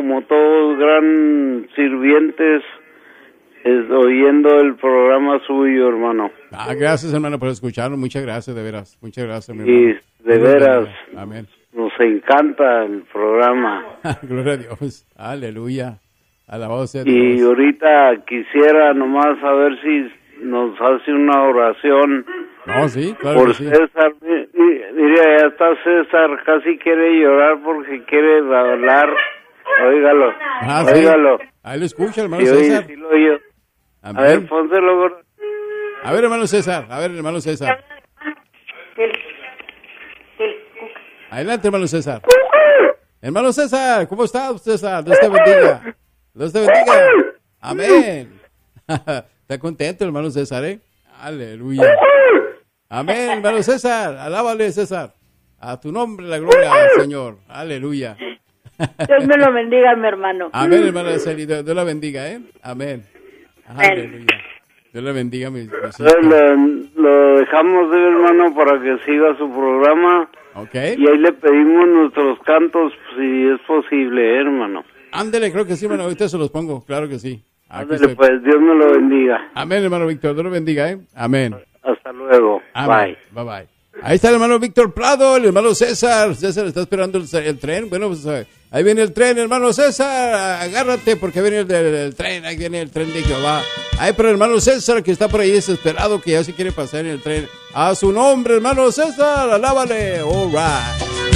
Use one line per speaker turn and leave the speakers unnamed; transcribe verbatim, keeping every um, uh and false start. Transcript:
como todos gran sirvientes, es, oyendo el programa suyo, hermano.
Ah, gracias, hermano, por escucharnos. Muchas gracias, de veras. Muchas gracias, mi
Y
hermano.
de veras,
amén.
Nos encanta el programa.
Gloria a Dios. Aleluya. Alabado sea Dios.
Y ahorita quisiera nomás saber si nos hace una oración.
No, sí, claro
por
que sí.
César. Mira, ya está César, casi quiere llorar porque quiere hablar. Óigalo,
Ah, sí.
óigalo.
Ahí lo escucha, hermano
Sí, oye,
César.
sí lo oye.
Amén.
A ver, pónselo. gordo.
A ver, hermano César. A ver, hermano César. Adelante, hermano César. Hermano César, ¿cómo está, César? Dios te bendiga. Dios te bendiga. Amén. Está contento, hermano César, ¿eh? Aleluya. Amén, hermano César. Alábale, César. A tu nombre la gloria, Señor. Aleluya.
Dios me lo bendiga, mi hermano.
Amén, hermano César. Dios la bendiga, ¿eh? Amén. Aleluya. Dios le bendiga, mi, mi
lo, lo dejamos, de hermano, para que siga su programa.
Okay.
Y ahí le pedimos nuestros cantos, si es posible, ¿eh, hermano.
Ándele, creo que sí, hermano. Ahorita se los pongo, claro que sí. Aquí
Ándele, pues, Dios me lo bendiga.
Amén, hermano Víctor. Dios lo bendiga, ¿eh? Amén.
Hasta luego.
Amén. Bye. Bye, bye. Ahí está el hermano Víctor Prado, el hermano César. César está esperando el, el tren. Bueno, pues ahí viene el tren, hermano César. Agárrate porque viene el, el, el tren. Ahí viene el tren de Jehová. Ahí, pero el hermano César que está por ahí desesperado, que ya se quiere pasar en el tren. A su nombre, hermano César. Alábale. All right.